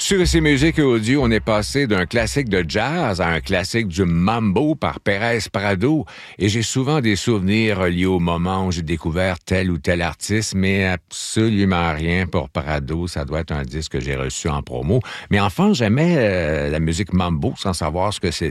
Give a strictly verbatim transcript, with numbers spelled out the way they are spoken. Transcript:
Sur ces musiques audio, on est passé d'un classique de jazz à un classique du mambo par Pérez Prado. Et j'ai souvent des souvenirs liés au moment où j'ai découvert tel ou tel artiste, mais absolument rien pour Prado. Ça doit être un disque que j'ai reçu en promo. Mais enfin, j'aimais euh, la musique mambo sans savoir ce que c'était.